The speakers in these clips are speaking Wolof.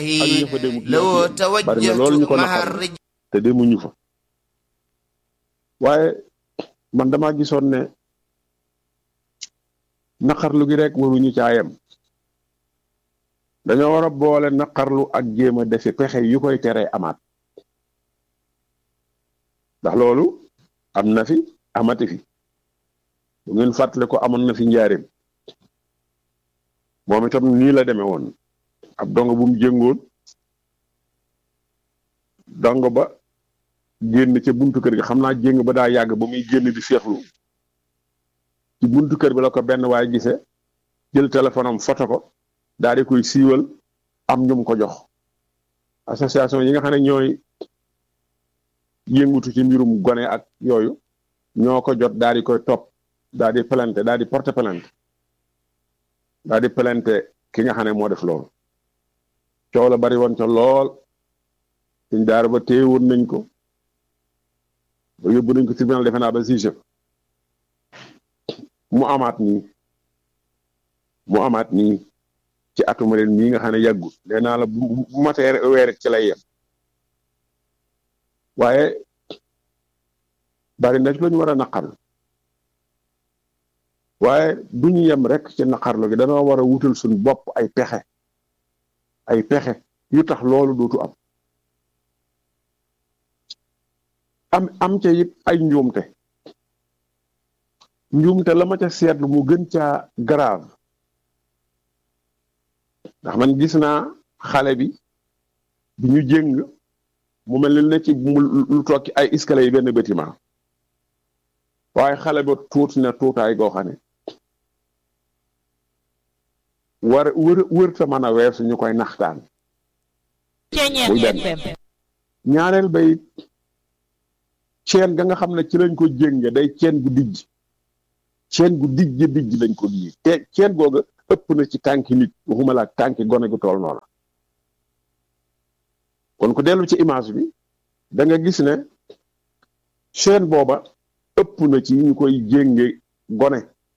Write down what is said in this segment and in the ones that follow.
ak ña fa demut لو bari na loolu ñu ko توجهت مع naqar الرجال te demuñu fa waaye man damaa gisoon ne naqarlu gi rek waruñu caayam dañoo war a boole naqarlu ak jéem a defi pexe yu koy teree amaat ndax loolu am na fi amati fi bu ngeen fàttale ko amoon na fi njaareem moom itam nii la demee woon ab dongo bu mu jëngoon dongo ba génn ca buntu kër gi xam naa jéng ba daa yàgg ba muy génn di seexlu ci buntu kër bi la ko benn waaye gisee jël téléphone am foto ko daal di koy siiwal am ñum ko jox association yi nga xam ne ñooy yëngutu ci mbirum gone ak yooyu ñoo ko jot daal di koy topp daal di plainte daal di porter plainte daal di plainte ki nga xam ne moo def loolu coow la bari woon ca lool suñ daara ba téewoon nañ ko ba yóbbu nañ ko tribunal defe naa ba juge mu amaat nii ci atuma ren mii nga xam ne yàggul nee naa la bu matee weer ci lay yem waaye bari na ci lu ñu war a naqarlu waaye duñu yem rek ci naqarlu gi danoo war a wutal suñ bopp ay pexe yu tax loolu dootu am ca it ay njuumte la ma ca seetlu mu gën caa grave ndax man gis naa xale bi ñu jéng mu mel ni ne ci lu toog ay escalier yi benn bâtiment waaye xale ba tuuti na tuutaay goo xam ne wërta mën a weesu ñu koy naxtaan muy benn ñaareel bay ceen ga nga xam ne ci lañ ko jénge day ceen gu dijj lañ ko lii te ceen googa ëpp na ci tànki nit waxuma la tànki gone gu tool noonu kon ku dellu ci image bi da nga gis ne chaîne booba ëpp na ci ñu koy jénge gone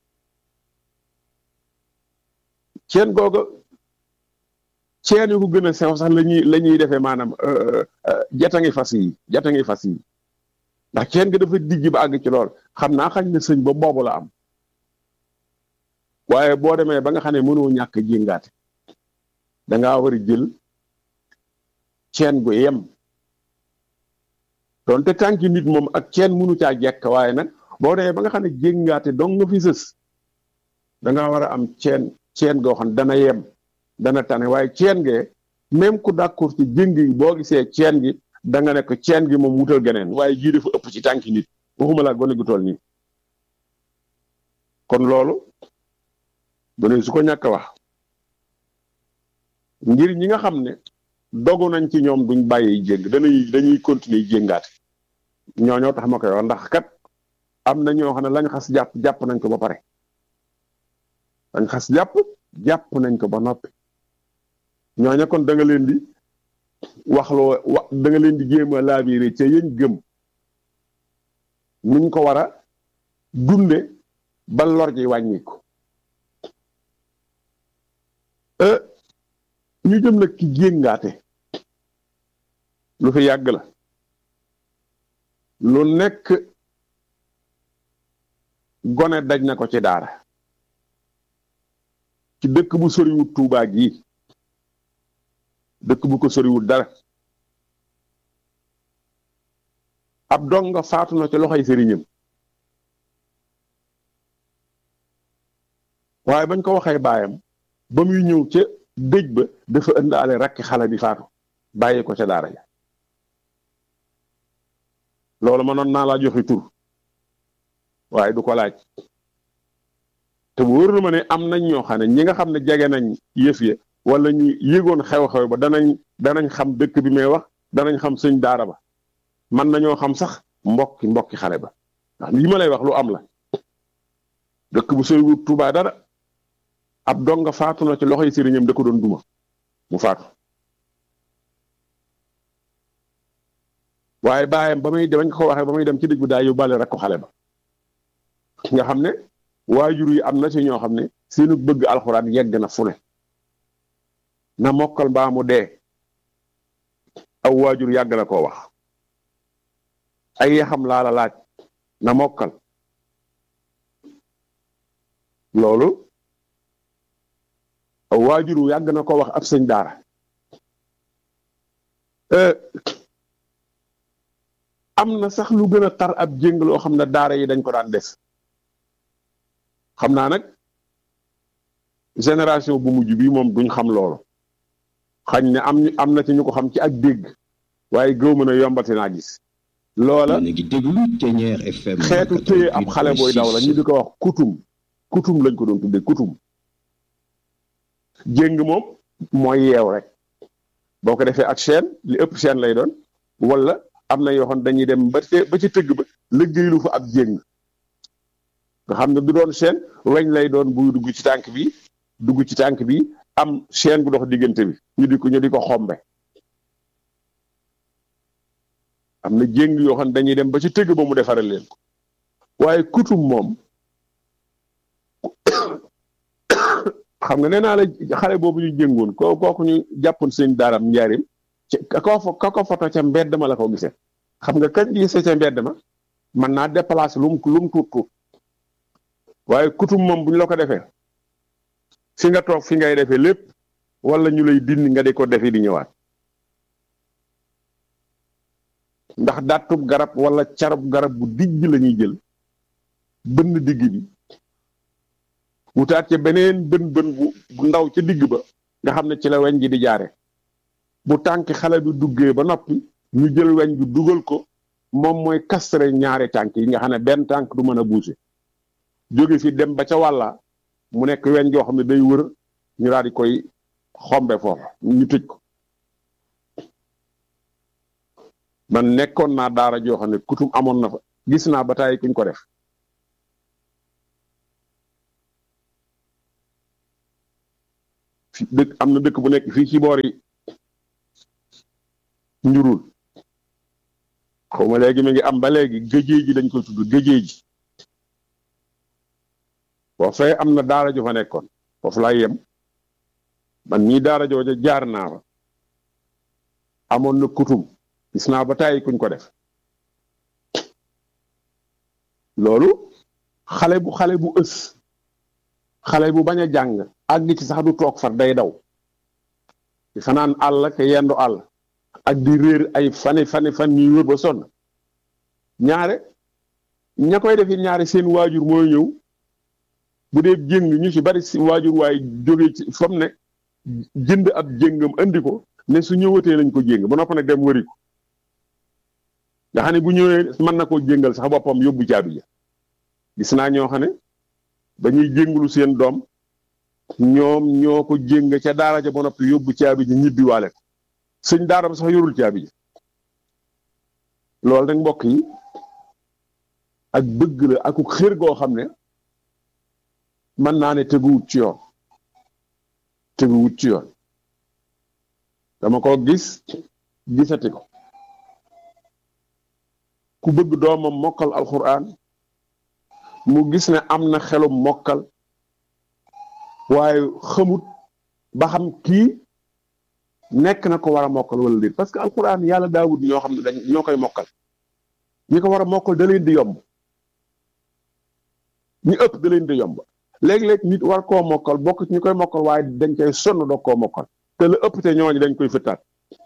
chaîne googa chaîne yu ko gën a sew sax la ñuy defee maanaam jata ngi fas yi ndax chaîne ga dafa dijj ba àgg ci lool xam naa xañ na sëñ ba boobu la am waaye boo demee ba nga xam ne mënoo ñàkk jéngaate dangaa war a jël chaîne gu yem doonte tànki nit moom ak chaîne mënu caa jekk waaye nag boo demee ba nga xam ne jéngaate dong nga fi sës dangaa war a am chaîne goo xam ne dana yem dana tane waaye chaîne gee même ku d'accord ci jéng yi boo gisee chaîne gi da nga ne ko chaîne gi moom wutal geneen waaye jii dafa ëpp ci tànki nit waxuma laa gone gu toll nii kon loolu bu ne su ko ñàkk a wax ngir ñi nga xam ne dogu nañ ci ñoom duñ bàyyi jéng dañuy continuer jéngaate ñoo tax ma koy wax ndax kat am na ñoo xam ne lañ xas jàpp nañ ko ba pare lañ xas jàpp nañ ko ba noppi ñooña kon da nga leen di da nga leen di jéem a laabiire ca yéen gëm nuñ ko war a dunde ba lor ji wàññi ko ñu jëm nag ki jéngaate lu fi yàgg la lu nekk gone daj na ko ci daara ci dëkk bu soriwut Tuubaa gi dëkk bu ko soriwut dara ab donga faatu na ci loxoy sëriñam waaye bañ ko waxee baayam ba muy ñëw ca dëj ba dafa ëndaale rakki xale bi faatu bàyyi ko ca daara ja loolu mënoon naa laa joxe tur waaye du ko laaj te wóor na ma ne am nañ ñoo xam ne ñi nga xam ne jege nañ yëf ya wala ñu yëgoon xew-xew ba danañ xam dëkk bi may wax danañ xam sëñ daara ba man nañoo xam sax mbokki xale ba ndax lii ma lay wax lu am la dëkk bu soriwut Tuubaa dara ab donga faatu na ci loxoy sëriñam da ko doon duma mu faatu waaye baayam bañ ko waxee ba muy dem ci dëj bu daa yóbbaale rek ko xale ba nga xam ne waajur yi am na ci ñoo xam ne seenu bëgg alxuraan yegg na fu ne na mokkal mbaa mu dee aw waajur yàgg na koo wax ay yaxam laa la laaj na mokkal loolu aw waajur yàgg na koo wax ab sëñ daara am na sax lu gën a tar ab jéng loo xam ne daara yi dañ ko daan def xam naa nag génération bu mujj bi moom duñ xam loolu xañ ne am na ci ñu ko xam ci ak dégg waaye gëw mën a yombati naa gis loola xeetu téye ab xale booy daw la ñu di ko wax kutum lañ ko doon tudde kutum jéng moom mooy yeew rek boo ko defee ak chaîne li ëpp chaîne lay doon wala am na yoo xam dañuy dem ba ci tëgg ba liggéeylu fa ab jéng nga xam ne du doon chaîne weñ lay doon buy dugg ci tànk bi am chaîne bu dox diggante bi ñu di ko xombe am na jéng yoo xam dañuy dem ba ci tëgg ba mu defaral leen ko waaye kutum moom xam nga nee naa la xale boobu ñu jéngoon kooku ñu jàppoon seen daaram njaarim ci ka ko foto ca mbedd ma la ko gisee xam nga kañ gisee ca mbedd ma mën naa déplacer lu mu tuut waaye kutum moom bu ñu la ko defee fi nga toog fi ngay defee lépp wala ñu lay dindi nga di ko defi di ñëwaat ndax dattub garab wala carub garab bu dijj la ñuy jël bënn digg bi wutaat ca beneen bën bu ndaw ca digg ba nga xam ne ci la weñ ji di jaare bu tànk xale bi duggee ba noppi ñu jël weñ bi dugal ko moom mooy kastre ñaari tànk yi nga xam ne benn tànk du mën a bouger jóge fi dem ba ca wàlla mu nekk weñ joo xam ne day wër ñu daal di koy xombe foofu ñu tëj ko man nekkoon naa daara joo xam ne kutum amoon na fa gis naa ba tàyyi kuñ ko def dëkk am na dëkk bu nekk fii ci boori njurul xaw ma léegi mi ngi am ba léegi géejee ji dañ koy tudd géejee ji boo fee am na daara jo fa nekkoon foofu laay yem man mii daara jooja jaar naa fa amoon na kutum gis naa ba tàyyi kuñ ko def loolu xale bu ës xale bu bañ a jàng àgg ci sax du toog far day daw di fanaan àll ke yendu àll ak di réer ay fan ñuy wër ba sonn ñaare ña koy defi ñaare seen waajur mooy ñëw bu dee jéng ñu ci bari si waajur waaye jóge ci fam ne jënd ab jéngam andi ko ne su ñëwatee lañ ko jéng ba noppi nag dem wëri ko nga xam ne bu ñëwee mën na koo jéngal sax boppam yóbbu caabi ja gis naa ñoo xam ne ba ñuy jéngulu seen doom ñoom ñoo ko jéng ca daara ja ba noppi yóbbu caabi ji ñibbi waale ko sëñ daara ba sax yorul caabi ji loolu nag mbokk yi ak bëgg la ak xër goo xam ne mën naa ne teguwut ci yoon dama ko gisati ko ku bëgg doomam mokkal alxuraan mu gis ne am na xelum mokkal waaye xamut ba xam kii nekk na ko war a mokkal wala déet parce que alxuraan yàlla daawut ñoo xam ne ñoo koy mokkal ñi ko war a mokkal da leen di yomb ñi ëpp da leen di yomb léeg-léeg nit war koo mokkal bokk ci ñi koy mokkal waaye dañ koy sonn doog koo mokkal te la ëpp te ñooñu dañ koy fëttaat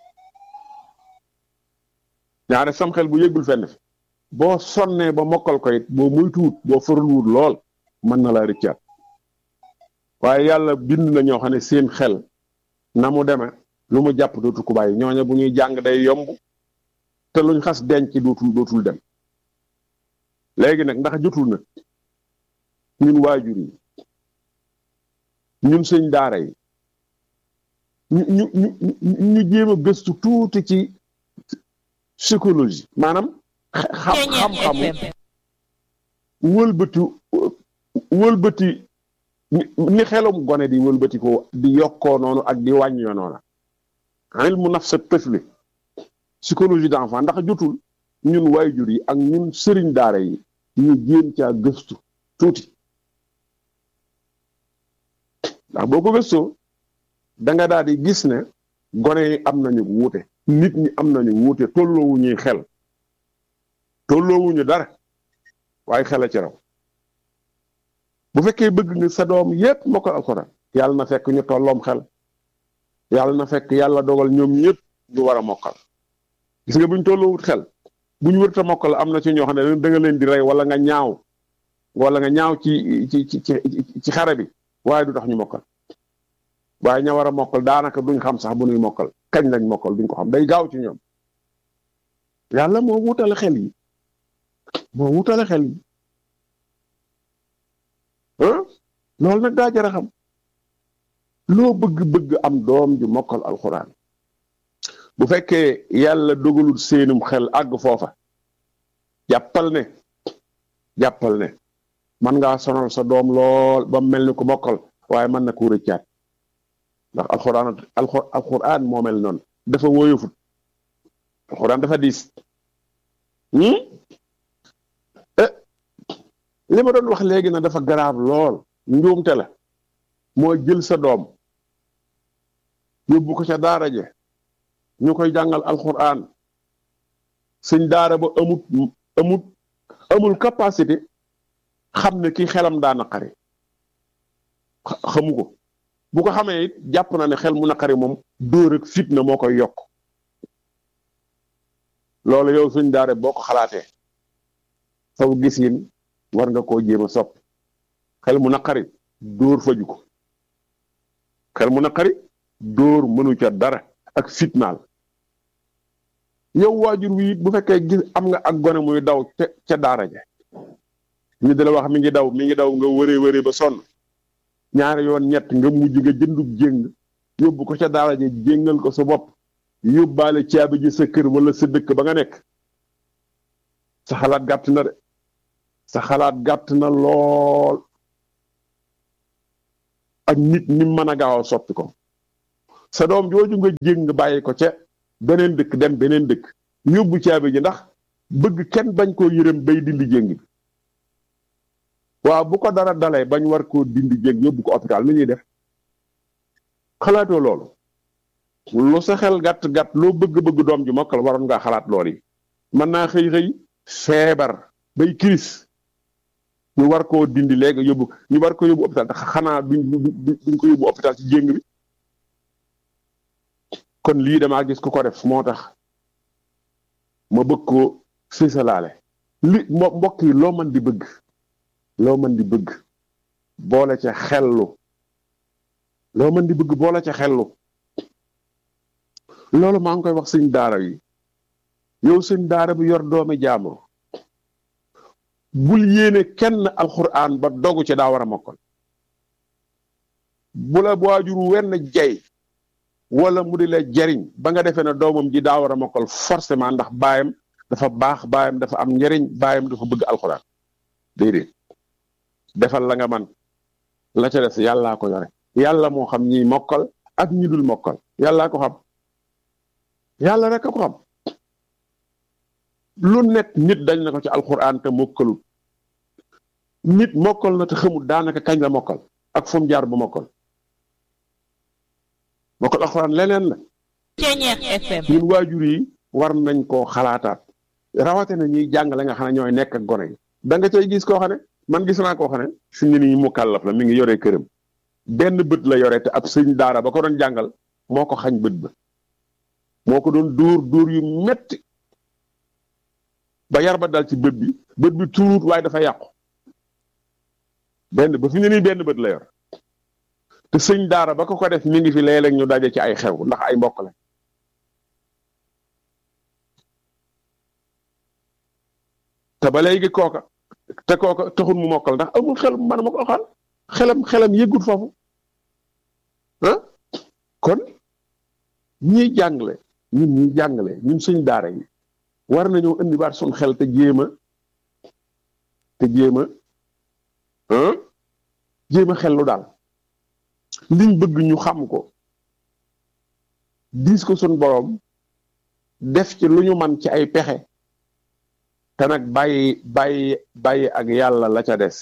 ñaare sam xel bu yëggul fenn fi boo sonnee ba mokkal ko it boo muy tuut boo farul wut lool mën na laa rëccaat waaye yàlla bind na ñoo xam ne seen xel na mu deme lu mu jàpp dootu ko bàyyi ñooñu bu ñuy jàng day yomb te luñ xas denc dootul dem léegi nag ndax jotul nag ñun waajur yi ñun sëñ daara yi ñu jéem a gëstu tuuti ci psychologie maanaam xam-xamu wëlbati ni xelum gone di wëlbati ko di yokkoo noonu ak di wàññoo noonu ilmu nafs tifli psychologie d'enfant ndax jotul ñun waajur yi ak ñun sëriñ daara yi ñu jéem caa gëstu tuuti ndax boo ko gëstoo da nga daal di gis ne gone yi am nañu wuute nit ñi am nañu wuute tolloowuñuy xel tolloowuñu dara waaye xel a ci raw bu fekkee bëgg nga sa doom yépp mokkal alxuraan yàlla na fekk ñu tolloom xel yàlla na fekk yàlla dogal ñoom ñëpp ñu war a mokkal gis nga buñ tolloowut xel buñ wërta mokkal am na ci ñoo xam ne da nga leen di rey wala nga ñaaw ci xare bi waaye du tax ñu mokkal waaye ña war a mokkal daanaka duñ xam sax bu ñuy mokkal kañ lañ mokkal duñ ko xam day gaaw ci ñoom yàlla moo wutale xel yi loolu nag daa jar a xam loo bëgg-bëgg am doom ju mokkal alxuraan bu fekkee yàlla dogalul seenum xel àgg foofa jàppal ne man ngaa sonal sa doom lool ba mel ni ku mokkal waaye mën na ko rëccaat ndax alxuraan moo mel noonu dafa woyofut alxuraan dafa diis li ma doon wax léegi na dafa grave lool njuumte la moo jël sa doom yóbbu ko ca daara je ñu koy jàngal alxuraan sëñ daara ba amul capacité xam ne kii xelam daa naqari xamu ko bu ko xamee it jàpp na ne xel mu naqari moom dóor ak fitna moo koy yokk loolu yow sëñ daara boo ko xalaatee saw gisin war nga koo jéem a sopp xel mu naqari dóor faju ko xel mu naqari dóor mënu ca dara ak fitnaal yow waajur wi it bu fekkee gis am nga ak gone muy daw ca daara ja ñu di la wax mi ngi daw nga wëree ba sonn ñaari yoon ñett nga mujj nga jëndub jéng yóbbu ko ca daara ja jéngal ko sa bopp yóbbaale caabi ji sa kër wala sa dëkk ba nga nekk sa xalaat gàtt na de sa xalaat gàtt na lool ak nit ñi mën a gaaw a soppi ko sa doom jooju nga jéng bàyyi ko ca beneen dëkk dem beneen dëkk yóbbu caabi ji ndax bëgg kenn bañ koo yërëm bay dindi jéng bi waaw bu ko dara dalee bañ war koo dindi jéng yóbbu ko hôpital lu ñuy def xalaatoo loolu lu sa xel gàtt loo bëgg doom ju mokkal waroon ngaa xalaat lool yi mën naa xëy feebar bay kiris ñu war koo dindi léegi ñu war ko yóbbu hôpital te xanaa duñ ko yóbbu hôpital ci jéng bi kon lii damaa gis ku ko def moo tax ma bëgg ko sësalaale li mbokk yi loo mën di bëgg boole ca xellu loolu maa ngi koy wax sëñ daara yi yow sëñ daara bi yor doomi jaambur bul yéene kenn alxuraan ba dogu ci daa war a mokkal bu la waajur wenn jay wala mu di la jariñ ba nga defee ne doomam ji daa war a mokkal forcément ndax baayam dafa baax baayam dafa am njariñ baayam dafa bëgg alxuraan déedéet defal la nga man la ca des yàllaa ko yore yàlla moo xam ñiy mokkal ak ñi dul mokkal yàllaa ko xam yàlla rek a ko xam lu nekk nit dañ na ko ci alxuraan te mokkalut nit mokkal na te xamul daanaka kañ la mokkal ak fu mu jaar bu mokkal alxuraan leneen la ñun waajur yi war nañ koo xalaataat rawate na ñuy jàngale nga xam ne ñooy nekk ak gone yi da nga cay gis koo xam ne man gis naa koo xam ne fi mu ne nii mukallaf la mi ngi yore këram benn bët la yore te ab sëñ daara ba ko doon jàngal moo ko xañ bët ba moo ko doon dóor yu metti ba yar ba dal ci bët bi tuurut waaye dafa yàqu ba fi mu ne nii benn bët la yor te sëñ daara ba ko def mi ngi fi léeg-léeg ñu daje ci ay xew ndax ay mbokk la te ba léegi kooka taxul mu mokkal ndax amul xel mu mën a mokkal xelam yëggut foofu kon ñiy jàngale ñun suñ daara yi war nañoo indiwaat suñ xel te jéem a xellu daal liñ bëgg ñu xam ko diis ko suñ boroom def ci lu ñu man ci ay pexe te nag bàyyi ak yàlla la ca des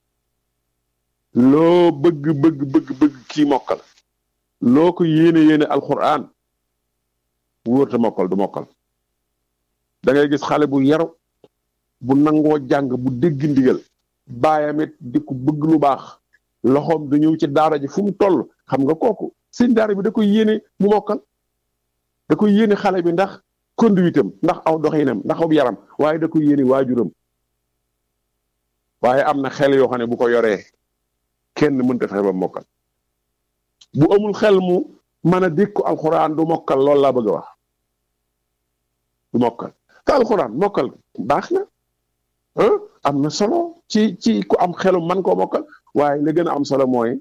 loo bëgg kii mokkal loo ko yéene alxuraan wóorte mokkal du mokkal da ngay gis xale bu yaru bu nangoo jàng bu dégg ndigal baayam it di ko bëgg lu baax loxoom du ñëw ci daara ji fu mu toll xam nga kooku sëñ daara bi da koy yéene mu mokkal da koy yéene xale bi ndax conduite am ndax aw doxinam ndax aw yaram waaye da koy yéene waajuram waaye am na xel yoo xam ne bu ko yoree kenn mënta fexe ba mokkal bu amul xel mu mën a dékku alxuraan du mokkal loolu laa bëgg a wax du mokkal te alxuraan mokkal baax na am na solo ci ku am xelum man koo mokkal waaye li gën a am solo mooy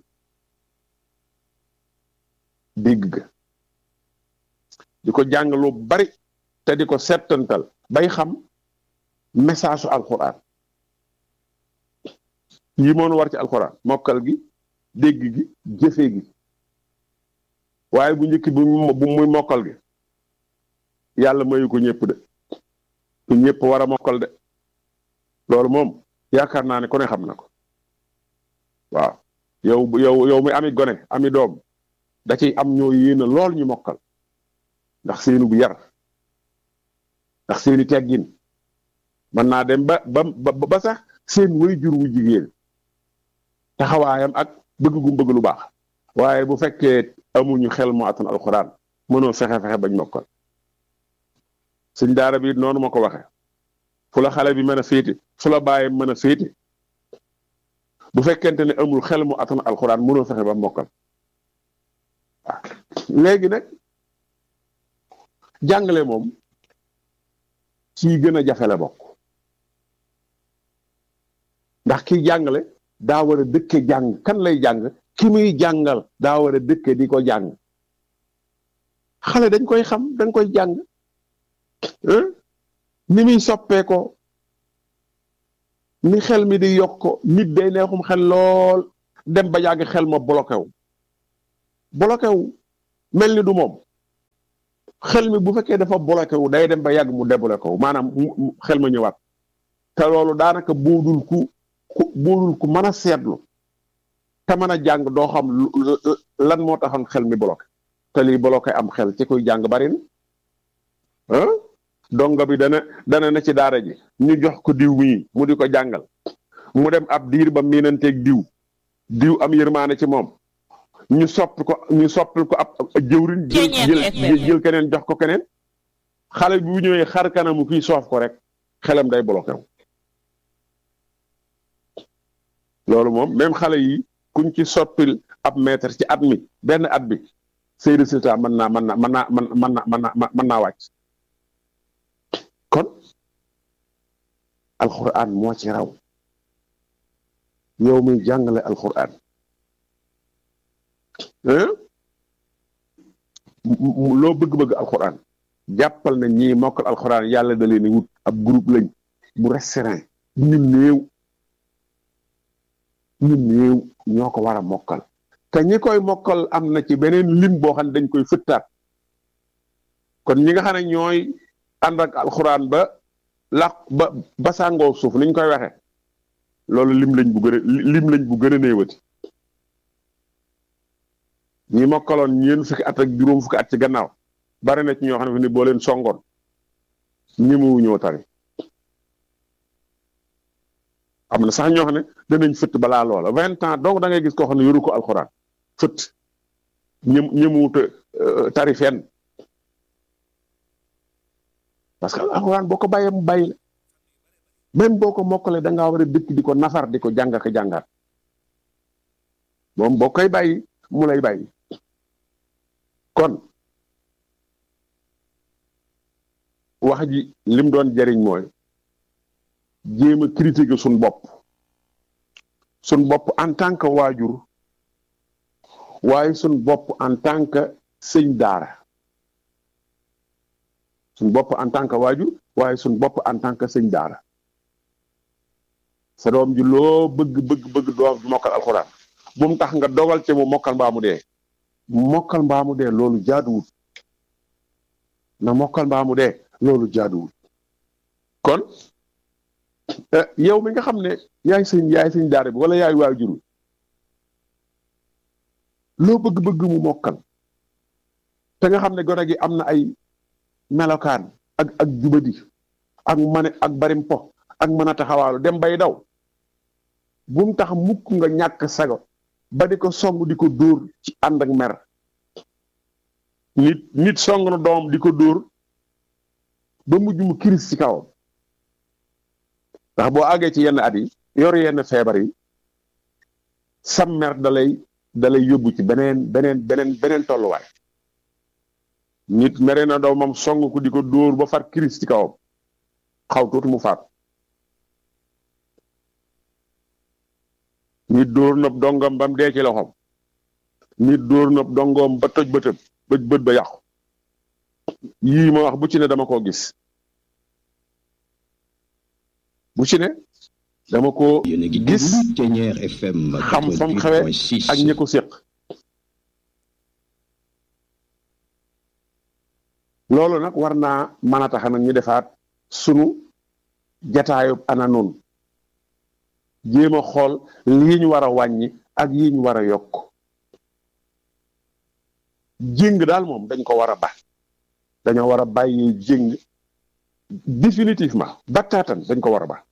dégg ga di ko jàng lu bari te di ko settantal bay xam message su alxuraan yi moonu war ci alxuraan mokkal gi dégg gi jëfe gi waaye bu njëkk bu muy mokkal gi yàlla mayu ko ñëpp de ku ñëpp war a mokkal de loolu moom yaakaar naa ne ku ne xam na ko waaw yow mi ami gone ami doom da ciy am ñoo yéena lool ñu mokkal ndax seenu bu yar ndax seeni teggin mën naa dem ba sax seen waajur wu jigéen taxawaayam ak bëgg gu bëgg lu baax waaye bu fekkee amuñu xel mu attan alxuraan mënoo fexe bañ mokkal sëñ daara bi noonu ma ko waxe fu la xale bi mën a féete fu la bàyyee mën a féete bu fekkente ne amul xel mu attan alxuraan mënoo fexe ba mokkal waaw léegi nag jàngale moom ci gën a jafe la bokk ndax kiy jàngale daa war a dëkke jàng kan lay jàng ki muy jàngal daa war a dëkke di ko jàng xale dañ koy xam dañ koy jàng ni muy soppee ko ni xel mi di yokk nit day neexum xel lool dem ba yàgg xel ma bloqué wu mel ni du moom xel mi bu fekkee dafa bloqué wu day dem ba yàgg mu débloqué wu maanaam xel ma ñëwaat te loolu daanaka boodul ku mën a seetlu te mën a jàng doo xam lan moo taxoon xel mi bloqué te lii bloqué am xel ci koy jàng bari na donga bi dana na ci daara ji ñu jox ko diw mii mu di ko jàngal mu dem ab diir ba miinanteeg diw am yërmaane ci moom ñu soppil ko ab jëwriñ jël keneen jox ko keneen xale bi bu ñëwee xar kanamu kii soof ko rek xelam day bloqué wu loolu moom même xale yi kuñ ci soppil ab maître ci at mi benn at bi say résultat mën naa wàcc kon alxuraan moo ci raw yow muy jàngale alxuraan loo bëgg-bëgg alxuraan jàppal na ñii mokkal alxuraan yàlla da leen wut ab groupe lañ bu restreint ñu néew ñoo ko war a mokkal te ñi koy mokkal am na ci beneen lim boo xam ne dañ koy fëttaat kon ñi nga xam ne ñooy ànd ak alxuraan ba sàngoo suuf niñ koy waxe loolu lim lañ bu gën a néewati ñi mokkaloon ñeen fukki at ak juróom fukki at ci gannaaw bari na ci ñoo xam ne boo leen songoon ñi mu ñoo tari am na sax ñoo xam ne danañ fëtt balaa loola 20 ans donc da ngay gis koo xam ne yoru ko alxuraan fëtt ñëmuwut tari fenn parce que alxuraan boo ko bàyyee mu bàyyi la même boo ko mokkalee da ngaa war a dëkk di ko nafar di ko jàng ak jàngaat moom boo koy bàyyi mu lay bàyyi kon wax ji lim doon jariñ mooy jéem a critiquer suñ bopp en tant que waajur waaye suñ bopp en tant que sëñ daara suñ bopp en tant que waajur waaye suñ bopp en tant que sëñ daara sa doom ji loo bëgg doom ji mokkal alxuraan bu mu tax nga dogal ci mu mokkal mbaa mu dee loolu jaaduwul na mokkal mbaa mu dee loolu jaaduwul kon yow mi nga xam ne yaay sëñ daara bi wala yaay waajur loo bëgg mu mokkal te nga xam ne gone gi am na ay melokaan ak jubadi ak mane ak barim po ak mën a taxawaalu dem bay daw bu mu tax mukk nga ñàkk sago ba di ko song di ko dóor ci ànd ak mer nit song na doom di ko dóor ba mujj mu kiris ci kawam ndax boo àggee ci yenn at yi yor yenn feebar yi sam mer dalay yóbbu ci beneen tolluwaay nit mere na doomam song ko di ko dóor ba far kiris ci kawam xaw tuuti mu faat nit dóor na dongam ba mu dee ci loxoom nit dóor na dongoom ba toj bëtëm bët ba yàqu yii ma wax bu ci ne dama koo gis bu ci ne dama koo gis xam fam xewe ak ñi ko séq loolu nag war naa mën a tax nag ñu defaat sunu jataayub ana noonu jéem a xool lii ñu war a wàññi ak yii ñu war a yokk jéng daal moom dañ ko war a ba dañoo war a bàyyi jéng définitivement battaatan dañ ko war a ba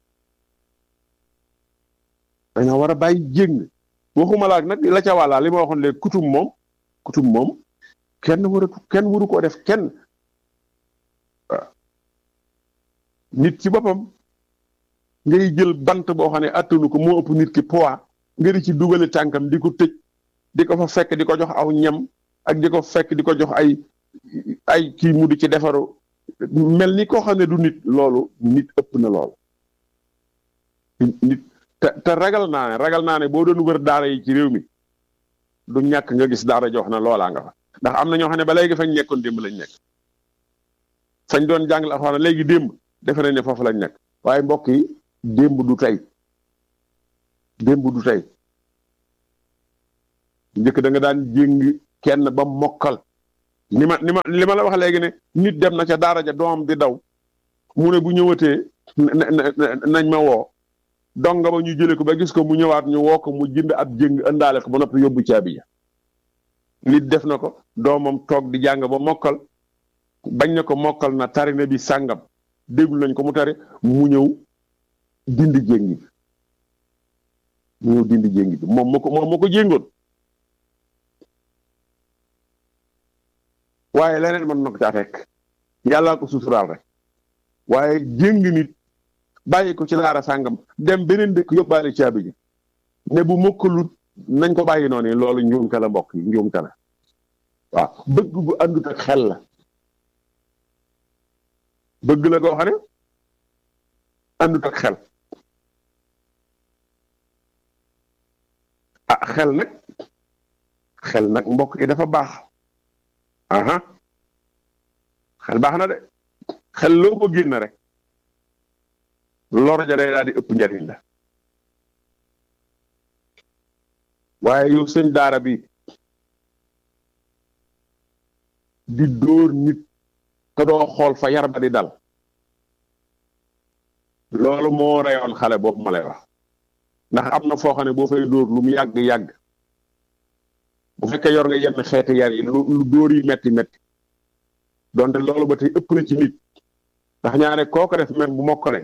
dañoo war a bàyyi jéng waxuma laak nag la ca wàllaa li ma waxoon léegi kutum moom kenn waru koo def kenn waaw nit ci boppam ngay jël bant boo xam ne attanu ko moo ëpp nit ki poids nga di ci dugale tànkam di ko tëj di ko fa fekk di ko jox aw ñam ak di ko fekk di ko jox ay kii mu di ci defaru mel ni koo xam ne du nit loolu nit ëpp na lool nit te ragal naa ne boo doon wër daara yi ci réew mi du ñàkk nga gis daara jox na loolaa nga fa ndax am na ñoo xam ne ba léegi fañ nekkoon démb lañ nekk fañ doon jàngal alxuraan léegi démb defe nañ ne foofu lañ nekk waaye mbokk yi démb du tey njëkk da nga daan jéng kenn ba mokkal li ma la wax léegi ne nit dem na ca daara ja doom di daw mu ne bu ñëwatee nañ ma woo donga ba ñu jële ko ba gis ko mu ñëwaat ñu woo ko mu jënd ab jéng ëndaale ko ba noppi yóbbu caabi ja nit def na ko doomam toog di jàng ba mokkal bañ na ko mokkal na tari na bi sàngam déglu nañ ko mu tari mu ñëw dindi jéngi bi moom moo ko jéngoon waaye leneen mën na ko caa fekk yàllaa ko suturaal rek waaye jéng nit bàyyi ko ci laara sàngam dem beneen dëkk yóbbaale caabi ji ne bu mokkalut nañ ko bàyyi noonu loolu njuumte la mbokk yi njuumte la waaw bëgg gu àndut ak xel la bëgg la koo xam ne àndut ak xel xel nag mbokk yi dafa baax xel baax na de xel loo ko génn rek lor ja day daal di ëpp njariñ la waaye yow sëñ daara bi di dóor nit te doo xool fa yar ba di dal loolu moo reyoon xale boobu ma lay wax ndax am na foo xam ne boo fay dóor lu mu yàgg bu fekkee yor nga yenn xeeti yar yi lu dóor yi metti donte loolu ba tey ëpp na ci nit ndax ñaare koo ko def même bu mokkale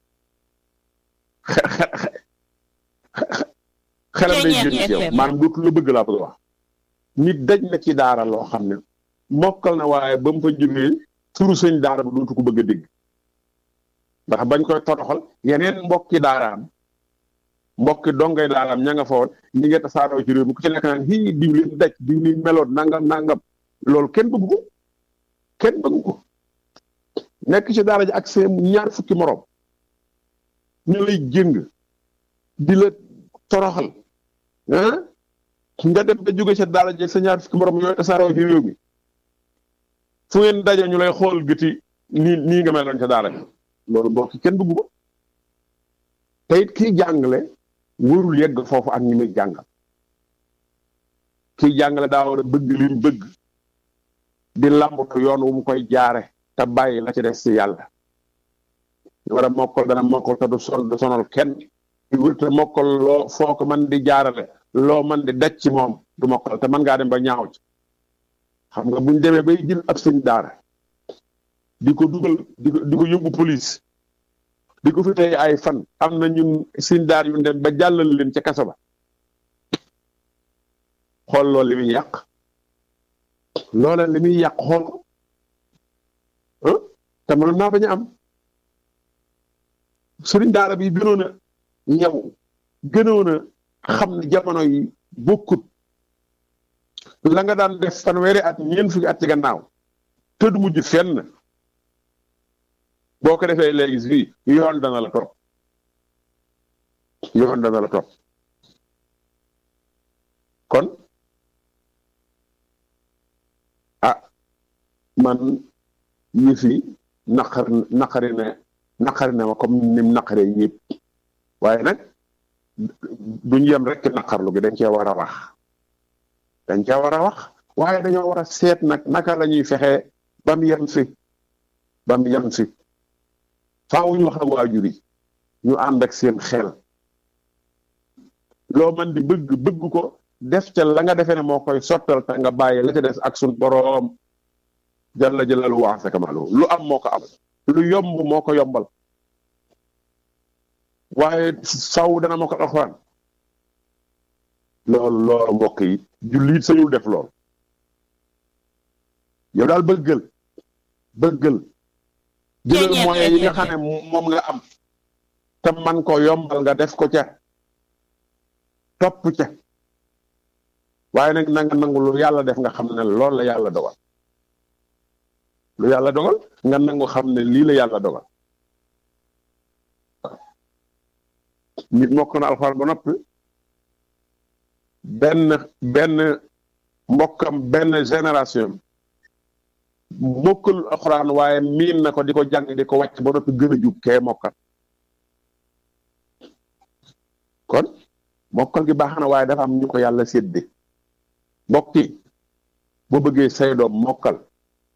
xelam day jëm ci yow maanaam dootu la bëgg laa bëgg wax nit daj na ci daara loo xam ne mokkal na waaye ba mu fa jógee turu sëñ daara bi dootu ko bëgg a dégg ndax bañ koy toroxal yeneen mbokki daaraam mbokki dongay daaraam ña nga fa woon ñi nga tasaaroo ci réew mi ku ci nekk naan hii diw leen daj diw leen meloon nangam loolu kenn bëgg ko nekk ci daara ji ak seen ñaar fukki morom ñu lay jëng di la toroxal nga dem ba jóge ca daara ji ak sa ñaar fukki morom yooyu tasaaroo ci réew mi fu ngeen daje ñu lay xool gëti nii nga meloon ca daara ji loolu mbokk kenn bëgg ko te it kii jàngale warul yegg foofu ak ñi muy jàngal kii jàngale daa war a bëgg li mu bëgg di lambatu yoon wu mu koy jaare te bàyyi la ci des si yàlla war a mokkal dana mokkal te du sonal kenn te mokkal loo foo ko man di jaarale loo man di daj ci moom du mokkal te mën ngaa dem ba ñaaw ci xam nga buñ demee bay jël ab sëñ daara di ko dugal di ko yóbbu police di ko fi tey ay fan am na ñun sin daar yu dem ba jàllal leen ca kaso ba xool loolu li muy yàq loola li muy yàq xool ko te mënoon naa bañ a am sëriñ daara bi gënoon a ñaw gënoon a xam ne jamono yi bokkut la nga daan def fanweeri at ñeent fukki at ci gannaaw te du mujj fenn boo ko defee léegi fii yoon dana la topp yoon dana la topp kon man yi fi naqari na ma comme ni mu naqaree ñëpp waaye nag duñ yem rek naqarlu gi dañ cee war a wax waaye dañoo war a seet nag naka la ñuy fexee ba mu yem fi faaw ñu wax ak waajur yi ñu ànd ak seen xel loo man di bëgg ko def ca la nga defee ne moo koy sottal te nga bàyyi la ca des ak suñ boroom jalla jalaaluhu wa azza kamaaluhu lu am moo ko am lu yomb moo ko yombal waaye saw dana moo ko alxuraan loolu mbokk yi jullit sañul def lool yow daal bëggal jëlal moyens yi nga xam ne moom nga am te man ko yombal nga def ko ca topp ca waaye nag na nga nangu lu yàlla def nga xam ne loolu la yàlla dogal lu yàlla dogal nga nangu xam ne lii la yàlla dogal nit mokk na alxuraan ba noppi benn mbokkam benn génération mokkul alxuraan waaye miin na ko di ko jàng di ko wàcc ba noppi gën a jub kee mokkal kon mokkal gi baax na waaye dafa am ñu ko yàlla sédde mbokk yi boo bëggee say doom mokkal